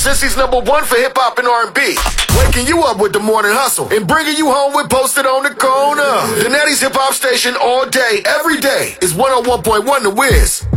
Cincy's #1 for hip-hop and R&B. Waking you up with the morning hustle and bringing you home with Posted on the Corner. The Netty's hip-hop station all day, every day is 101.1 The Wiz.